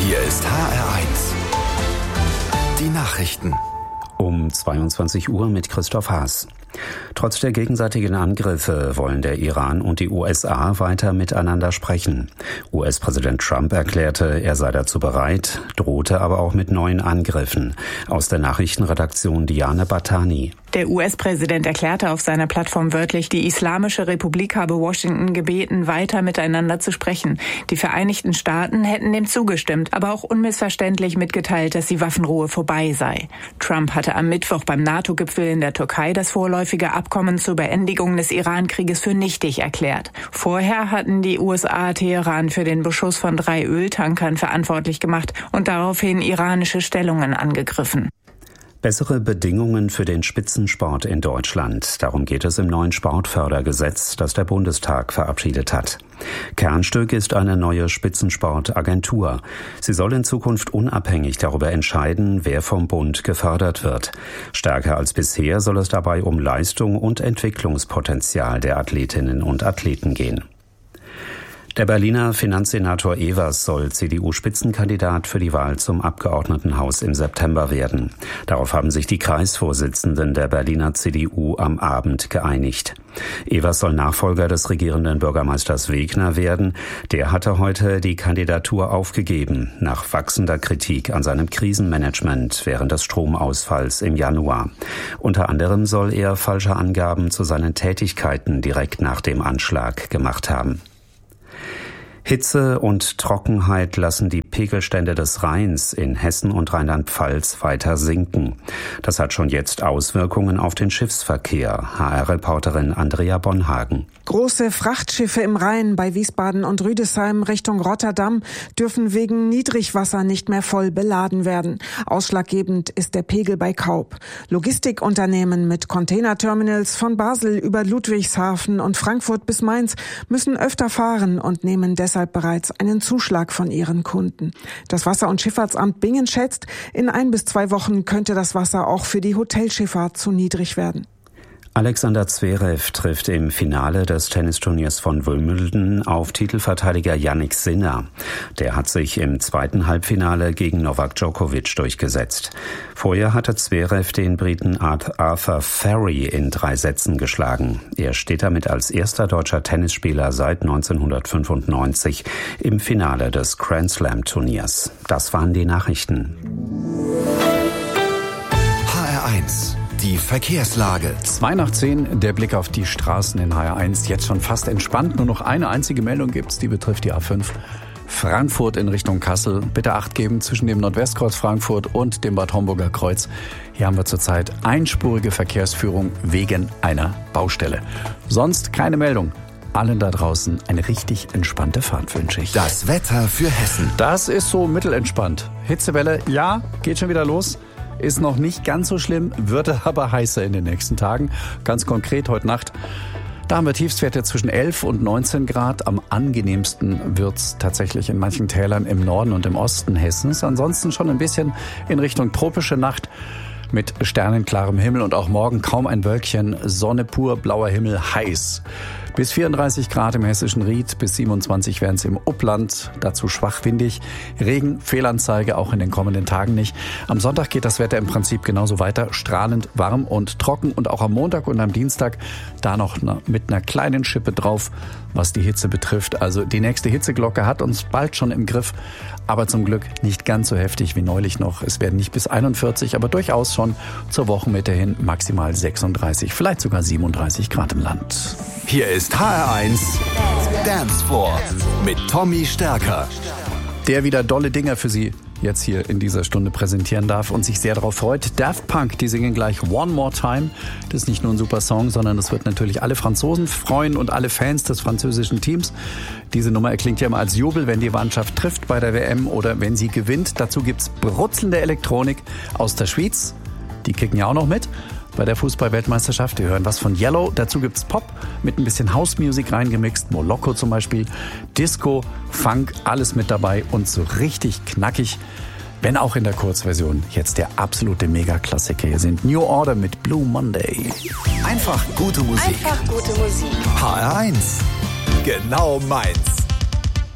Hier ist HR1. Die Nachrichten. Um 22 Uhr mit Christoph Haas. Trotz der gegenseitigen Angriffe wollen der Iran und die USA weiter miteinander sprechen. US-Präsident Trump erklärte, er sei dazu bereit, drohte aber auch mit neuen Angriffen. Aus der Nachrichtenredaktion Diane Batani. Der US-Präsident erklärte auf seiner Plattform wörtlich, die Islamische Republik habe Washington gebeten, weiter miteinander zu sprechen. Die Vereinigten Staaten hätten dem zugestimmt, aber auch unmissverständlich mitgeteilt, dass die Waffenruhe vorbei sei. Trump hatte am Mittwoch beim NATO-Gipfel in der Türkei das vorläufige Abkommen zur Beendigung des Iran-Krieges für nichtig erklärt. Vorher hatten die USA Teheran für den Beschuss von 3 Öltankern verantwortlich gemacht und daraufhin iranische Stellungen angegriffen. Bessere Bedingungen für den Spitzensport in Deutschland. Darum geht es im neuen Sportfördergesetz, das der Bundestag verabschiedet hat. Kernstück ist eine neue Spitzensportagentur. Sie soll in Zukunft unabhängig darüber entscheiden, wer vom Bund gefördert wird. Stärker als bisher soll es dabei um Leistung und Entwicklungspotenzial der Athletinnen und Athleten gehen. Der Berliner Finanzsenator Evers soll CDU-Spitzenkandidat für die Wahl zum Abgeordnetenhaus im September werden. Darauf haben sich die Kreisvorsitzenden der Berliner CDU am Abend geeinigt. Evers soll Nachfolger des regierenden Bürgermeisters Wegner werden. Der hatte heute die Kandidatur aufgegeben, nach wachsender Kritik an seinem Krisenmanagement während des Stromausfalls im Januar. Unter anderem soll er falsche Angaben zu seinen Tätigkeiten direkt nach dem Anschlag gemacht haben. Hitze und Trockenheit lassen die Pegelstände des Rheins in Hessen und Rheinland-Pfalz weiter sinken. Das hat schon jetzt Auswirkungen auf den Schiffsverkehr. HR-Reporterin Andrea Bonhagen. Große Frachtschiffe im Rhein bei Wiesbaden und Rüdesheim Richtung Rotterdam dürfen wegen Niedrigwasser nicht mehr voll beladen werden. Ausschlaggebend ist der Pegel bei Kaub. Logistikunternehmen mit Containerterminals von Basel über Ludwigshafen und Frankfurt bis Mainz müssen öfter fahren und nehmen deshalb bereits einen Zuschlag von ihren Kunden. Das Wasser- und Schifffahrtsamt Bingen schätzt, in 1 bis 2 Wochen könnte das Wasser auch für die Hotelschifffahrt zu niedrig werden. Alexander Zverev trifft im Finale des Tennisturniers von Wimbledon auf Titelverteidiger Jannik Sinner. Der hat sich im zweiten Halbfinale gegen Novak Djokovic durchgesetzt. Vorher hatte Zverev den Briten Arthur Ferry in 3 Sätzen geschlagen. Er steht damit als erster deutscher Tennisspieler seit 1995 im Finale des Grand Slam Turniers. Das waren die Nachrichten. HR1. Die Verkehrslage. 9:02, der Blick auf die Straßen in HR1. Jetzt schon fast entspannt. Nur noch eine einzige Meldung gibt's, die betrifft die A5. Frankfurt in Richtung Kassel. Bitte Acht geben zwischen dem Nordwestkreuz Frankfurt und dem Bad Homburger Kreuz. Hier haben wir zurzeit einspurige Verkehrsführung wegen einer Baustelle. Sonst keine Meldung. Allen da draußen eine richtig entspannte Fahrt wünsche ich. Das Wetter für Hessen. Das ist so mittelentspannt. Hitzewelle, ja, geht schon wieder los. Ist noch nicht ganz so schlimm, wird aber heißer in den nächsten Tagen. Ganz konkret heute Nacht. Da haben wir Tiefstwerte zwischen 11 und 19 Grad. Am angenehmsten wird's tatsächlich in manchen Tälern im Norden und im Osten Hessens. Ansonsten schon ein bisschen in Richtung tropische Nacht mit sternenklarem Himmel und auch morgen kaum ein Wölkchen. Sonne pur, blauer Himmel, heiß. Bis 34 Grad im hessischen Ried, bis 27 werden es im Upland, dazu schwach windig. Regen, Fehlanzeige auch in den kommenden Tagen nicht. Am Sonntag geht das Wetter im Prinzip genauso weiter, strahlend warm und trocken. Und auch am Montag und am Dienstag da noch mit einer kleinen Schippe drauf, was die Hitze betrifft. Also die nächste Hitzeglocke hat uns bald schon im Griff, aber zum Glück nicht ganz so heftig wie neulich noch. Es werden nicht bis 41, aber durchaus schon zur Wochenmitte hin maximal 36, vielleicht sogar 37 Grad im Land. Hier ist HR1 Dance Floor mit Tommy Stärker. Der wieder dolle Dinger für Sie jetzt hier in dieser Stunde präsentieren darf und sich sehr darauf freut. Daft Punk, die singen gleich One More Time. Das ist nicht nur ein super Song, sondern es wird natürlich alle Franzosen freuen und alle Fans des französischen Teams. Diese Nummer erklingt ja immer als Jubel, wenn die Mannschaft trifft bei der WM oder wenn sie gewinnt. Dazu gibt's brutzelnde Elektronik aus der Schweiz. Die kicken ja auch noch mit bei der Fußball-Weltmeisterschaft. Wir hören was von Yellow. Dazu gibt's Pop mit ein bisschen House-Music reingemixt. Moloko zum Beispiel. Disco, Funk, alles mit dabei und so richtig knackig. Wenn auch in der Kurzversion. Jetzt der absolute Mega-Klassiker. Hier sind New Order mit Blue Monday. Einfach gute Musik. Einfach gute Musik. HR1. Genau meins.